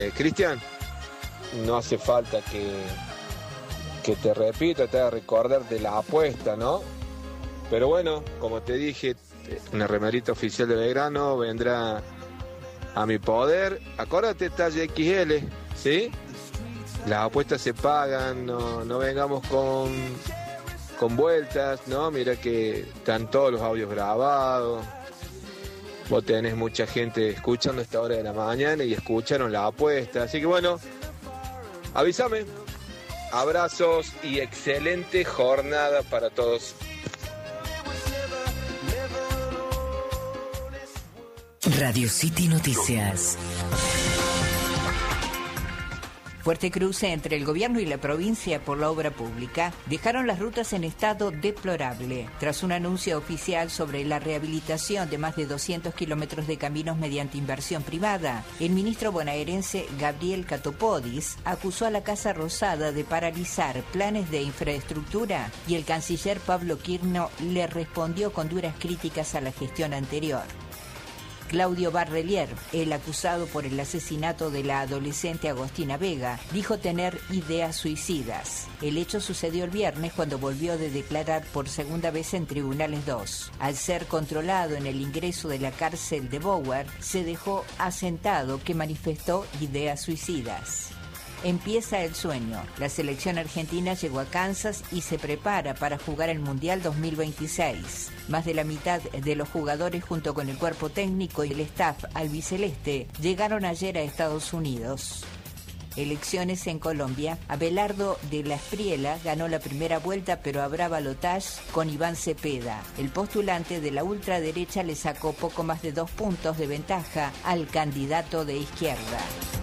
Cristian, no hace falta que te repita, te haga recordar de la apuesta, ¿no? Pero bueno, como te dije, una remerita oficial de Belgrano vendrá a mi poder. Acuérdate, talla XL, ¿sí? Las apuestas se pagan, no vengamos con vueltas, ¿no? Mira que están todos los audios grabados. Vos tenés mucha gente escuchando a esta hora de la mañana y escucharon la apuesta. Así que bueno, avísame. Abrazos y excelente jornada para todos. Radio City Noticias. Fuerte cruce entre el gobierno y la provincia por la obra pública dejaron las rutas en estado deplorable. Tras un anuncio oficial sobre la rehabilitación de más de 200 kilómetros de caminos mediante inversión privada, el ministro bonaerense Gabriel Catopodis acusó a la Casa Rosada de paralizar planes de infraestructura y el canciller Pablo Quirno le respondió con duras críticas a la gestión anterior. Claudio Barrelier, el acusado por el asesinato de la adolescente Agostina Vega, dijo tener ideas suicidas. El hecho sucedió el viernes cuando volvió de declarar por segunda vez en Tribunales 2. Al ser controlado en el ingreso de la cárcel de Bower, se dejó asentado que manifestó ideas suicidas. Empieza el sueño. La selección argentina llegó a Kansas y se prepara para jugar el Mundial 2026. Más de la mitad de los jugadores junto con el cuerpo técnico y el staff albiceleste llegaron ayer a Estados Unidos. Elecciones en Colombia. Abelardo de la Espriella ganó la primera vuelta, pero habrá balotaje con Iván Cepeda. El postulante de la ultraderecha le sacó poco más de 2 puntos de ventaja al candidato de izquierda.